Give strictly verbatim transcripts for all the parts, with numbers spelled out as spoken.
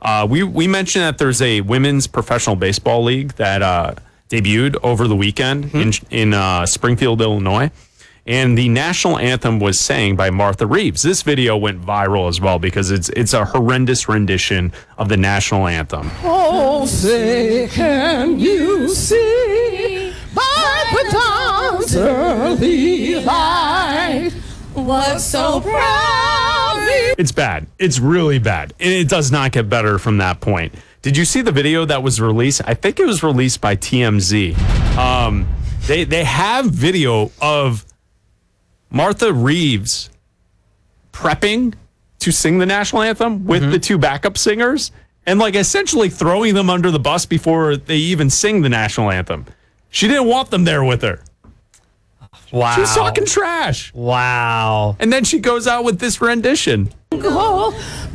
Uh, we we mentioned that there's a women's professional baseball league that uh, debuted over the weekend mm-hmm. in in uh, Springfield, Illinois, and the national anthem was sang by Martha Reeves. This video went viral as well because it's it's a horrendous rendition of the national anthem. Oh, say can you see by the dawn's early light what so proudly. It's bad. It's really bad. And it does not get better from that point. Did you see the video that was released? I think it was released by T M Z. Um, they they have video of Martha Reeves prepping to sing the national anthem with mm-hmm. the two backup singers and like essentially throwing them under the bus before they even sing the national anthem. She didn't want them there with her. Wow. She's talking trash. Wow. And then she goes out with this rendition. Go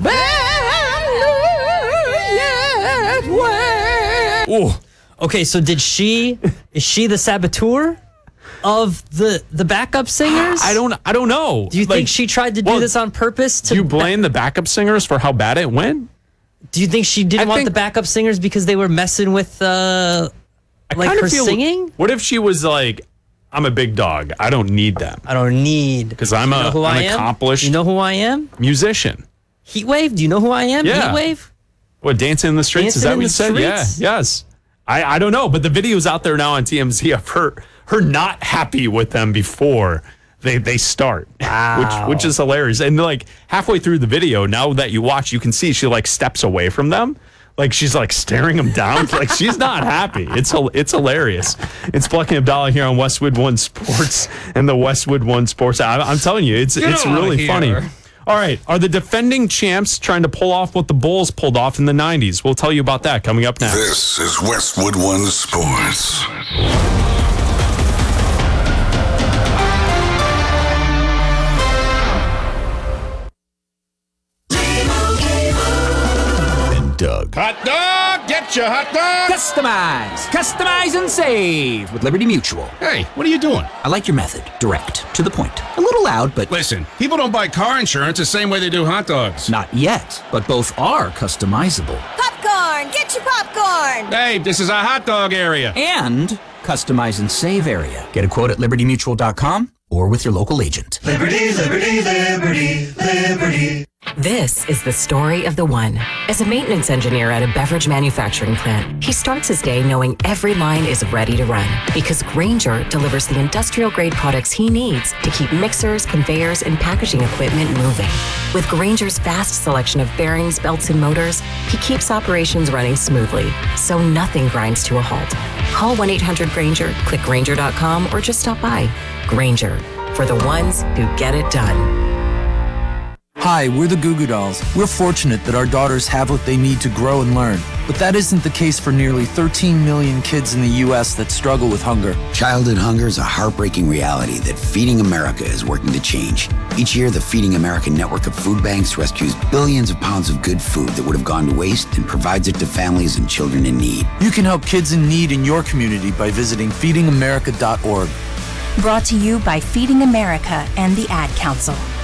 Ooh. Okay, so did she, is she the saboteur of the the backup singers? I don't I don't know. Do you like, think she tried to do well, this on purpose? To do you blame the backup singers for how bad it went? Do you think she didn't I want think, the backup singers because they were messing with uh, like her feel, singing? What if she was like, I'm a big dog. I don't need them. I don't need. Because I'm, you know a, who I'm I an am? accomplished You know who I am? musician. Heatwave? Do you know who I am? Yeah. Heatwave? What, Dancing in the Streets? Dancing Is that in what you the said? Streets? Yeah, yes. I, I don't know, but the video's out there now on T M Z of her her not happy with them before they they start, wow. which which is hilarious. And like halfway through the video, now that you watch, you can see she like steps away from them, like she's like staring them down, like she's not happy. It's it's hilarious. It's Plucky Abdallah here on Westwood One Sports and the Westwood One Sports. I, I'm telling you, it's Get it's really funny. All right, are the defending champs trying to pull off what the Bulls pulled off in the nineties? We'll tell you about that coming up next. This is Westwood One Sports. Doug. Hot dog, get your hot dog. Customize, customize and save with Liberty Mutual. Hey, what are you doing? I like your method. Direct, to the point. A little loud, but... Listen, people don't buy car insurance the same way they do hot dogs. Not yet, but both are customizable. Popcorn, get your popcorn. Hey, this is a hot dog area. And customize and save area. Get a quote at liberty mutual dot com or with your local agent. Liberty, liberty, liberty, liberty. This is the story of the one. As a maintenance engineer at a beverage manufacturing plant, he starts his day knowing every line is ready to run because Grainger delivers the industrial-grade products he needs to keep mixers, conveyors, and packaging equipment moving. With Grainger's vast selection of bearings, belts, and motors, he keeps operations running smoothly, so nothing grinds to a halt. Call one eight hundred Grainger, click Grainger dot com, or just stop by. Grainger, for the ones who get it done. Hi, we're the Goo Goo Dolls. We're fortunate that our daughters have what they need to grow and learn. But that isn't the case for nearly thirteen million kids in the U S that struggle with hunger. Childhood hunger is a heartbreaking reality that Feeding America is working to change. Each year, the Feeding America network of food banks rescues billions of pounds of good food that would have gone to waste and provides it to families and children in need. You can help kids in need in your community by visiting feeding america dot org. Brought to you by Feeding America and the Ad Council.